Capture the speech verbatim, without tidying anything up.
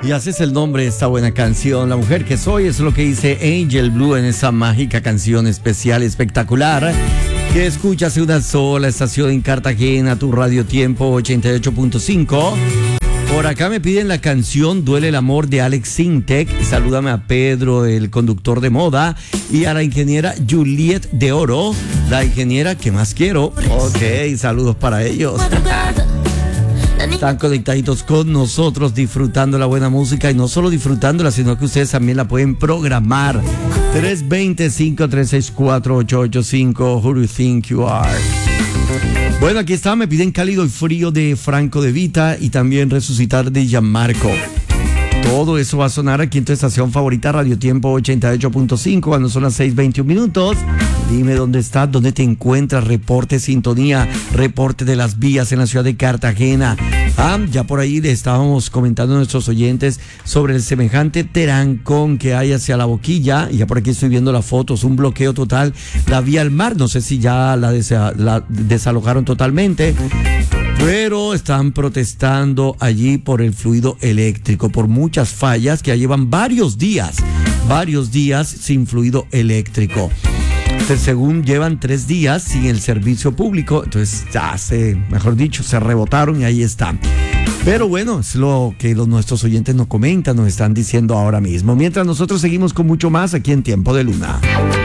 Y así es el nombre de esta buena canción. La mujer que soy es lo que dice Angel Blue en esa mágica canción especial, espectacular, que escuchas en una sola estación en Cartagena, tu Radio Tiempo ochenta y ocho punto cinco. Por acá me piden la canción Duele el amor de Alex Sintek. Salúdame a Pedro, el conductor de moda, y a la ingeniera Juliet de Oro, la ingeniera que más quiero. Ok, saludos para ellos. Están conectaditos con nosotros, disfrutando la buena música, y no solo disfrutándola, sino que ustedes también la pueden programar. tres dos cero, cinco tres seis cuatro, ocho ocho cinco. Who do you think you are? Bueno, aquí está, me piden Cálido y Frío de Franco De Vita y también Resucitar de Gianmarco. Todo eso va a sonar aquí en tu estación favorita, Radio Tiempo ochenta y ocho punto cinco, cuando son las seis veintiún minutos. Dime dónde estás, dónde te encuentras, reporte sintonía, reporte de las vías en la ciudad de Cartagena. Ah, ya por ahí le estábamos comentando a nuestros oyentes sobre el semejante terancón que hay hacia la Boquilla, y ya por aquí estoy viendo las fotos, un bloqueo total, la vía al mar, no sé si ya la, desa- la desalojaron totalmente, pero están protestando allí por el fluido eléctrico, por muchas fallas que ya llevan varios días, varios días sin fluido eléctrico. Entonces, según llevan tres días sin el servicio público, entonces ya se, mejor dicho, se rebotaron y ahí están. Pero bueno, es lo que los, nuestros oyentes nos comentan, nos están diciendo ahora mismo. Mientras nosotros seguimos con mucho más aquí en Tiempo de Luna.